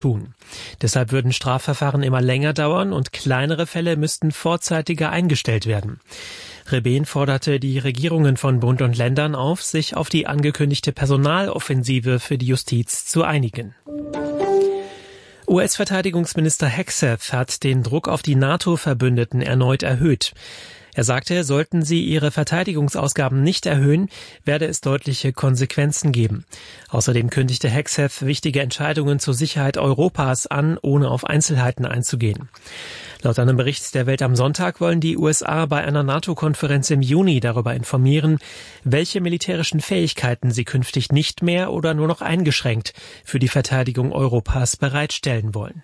tun. Deshalb würden Strafverfahren immer länger dauern und kleinere Fälle müssten vorzeitiger eingestellt werden. Rebehn forderte die Regierungen von Bund und Ländern auf, sich auf die angekündigte Personaloffensive für die Justiz zu einigen. US-Verteidigungsminister Hegseth hat den Druck auf die NATO-Verbündeten erneut erhöht. Er sagte, sollten sie ihre Verteidigungsausgaben nicht erhöhen, werde es deutliche Konsequenzen geben. Außerdem kündigte Hegseth wichtige Entscheidungen zur Sicherheit Europas an, ohne auf Einzelheiten einzugehen. Laut einem Bericht der Welt am Sonntag wollen die USA bei einer NATO-Konferenz im Juni darüber informieren, welche militärischen Fähigkeiten sie künftig nicht mehr oder nur noch eingeschränkt für die Verteidigung Europas bereitstellen wollen.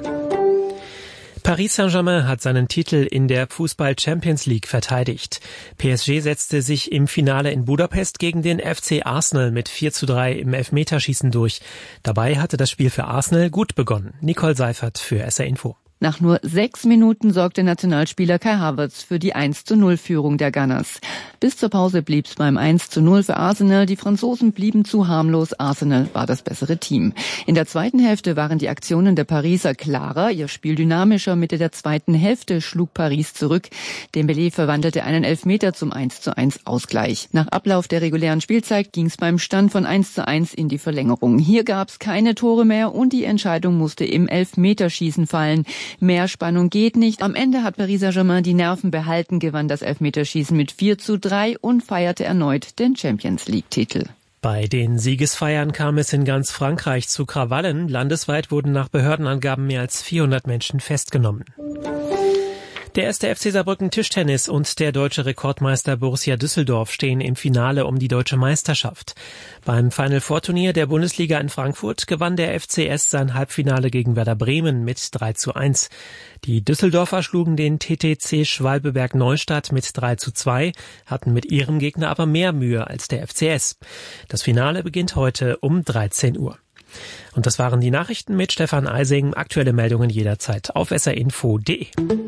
Paris Saint-Germain hat seinen Titel in der Fußball-Champions League verteidigt. PSG setzte sich im Finale in Budapest gegen den FC Arsenal mit 4:3 im Elfmeterschießen durch. Dabei hatte das Spiel für Arsenal gut begonnen. Nicole Seifert für SR Info. Nach nur 6 Minuten sorgte Nationalspieler Kai Havertz für die 1:0-Führung der Gunners. Bis zur Pause blieb's beim 1:0 für Arsenal. Die Franzosen blieben zu harmlos. Arsenal war das bessere Team. In der zweiten Hälfte waren die Aktionen der Pariser klarer, ihr Spiel dynamischer. Mitte der zweiten Hälfte schlug Paris zurück. Dembélé verwandelte einen Elfmeter zum 1:1 Ausgleich. Nach Ablauf der regulären Spielzeit ging's beim Stand von 1:1 in die Verlängerung. Hier gab's keine Tore mehr und die Entscheidung musste im Elfmeterschießen fallen. Mehr Spannung geht nicht. Am Ende hat Paris Saint-Germain die Nerven behalten, gewann das Elfmeterschießen mit 4:3 und feierte erneut den Champions-League-Titel. Bei den Siegesfeiern kam es in ganz Frankreich zu Krawallen. Landesweit wurden nach Behördenangaben mehr als 400 Menschen festgenommen. Der 1. FC Saarbrücken Tischtennis und der deutsche Rekordmeister Borussia Düsseldorf stehen im Finale um die deutsche Meisterschaft. Beim Final-Four-Turnier der Bundesliga in Frankfurt gewann der FCS sein Halbfinale gegen Werder Bremen mit 3:1. Die Düsseldorfer schlugen den TTC Schwalbeberg Neustadt mit 3:2, hatten mit ihrem Gegner aber mehr Mühe als der FCS. Das Finale beginnt heute um 13 Uhr. Und das waren die Nachrichten mit Stefan Eising. Aktuelle Meldungen jederzeit auf srinfo.de.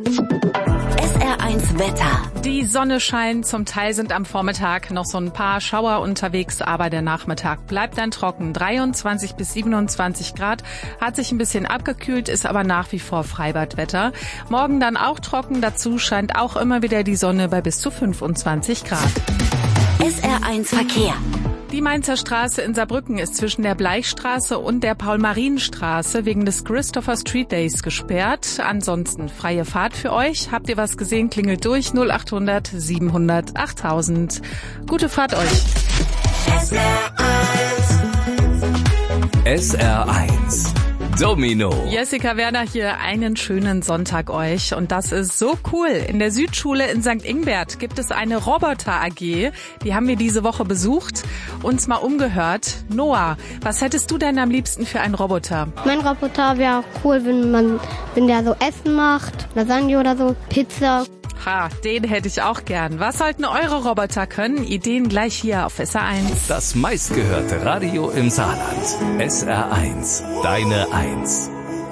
SR1 Wetter. Die Sonne scheint, zum Teil sind am Vormittag noch so ein paar Schauer unterwegs, aber der Nachmittag bleibt dann trocken. 23 bis 27 Grad, hat sich ein bisschen abgekühlt, ist aber nach wie vor Freibadwetter. Morgen dann auch trocken, dazu scheint auch immer wieder die Sonne bei bis zu 25 Grad. SR1 Verkehr. Die Mainzer Straße in Saarbrücken ist zwischen der Bleichstraße und der Paul-Marien-Straße wegen des Christopher Street Days gesperrt. Ansonsten freie Fahrt für euch. Habt ihr was gesehen? Klingelt durch 0800 700 8000. Gute Fahrt euch. SR1 Domino. Jessica Werner hier, einen schönen Sonntag euch. Und das ist so cool. In der Südschule in St. Ingbert gibt es eine Roboter-AG. Die haben wir diese Woche besucht, uns mal umgehört. Noah, was hättest du denn am liebsten für einen Roboter? Mein Roboter wäre auch cool, wenn der so Essen macht, Lasagne oder so, Pizza. Ha, den hätte ich auch gern. Was sollten eure Roboter können? Ideen gleich hier auf SR1. Das meistgehörte Radio im Saarland. SR1, deine 1.